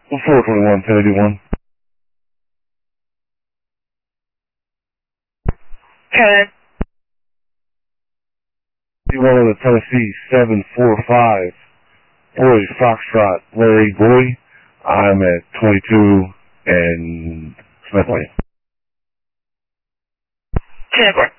421, 1081. 10. D1 of the Tennessee 745. Boy, Foxtrot, Larry Boy. I'm at 22 and Smith Lane. 10.